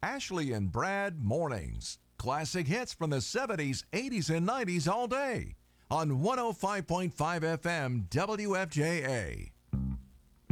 Ashley and Brad Mornings. Classic hits from the 70s, 80s, and 90s all day on 105.5 FM WFJA.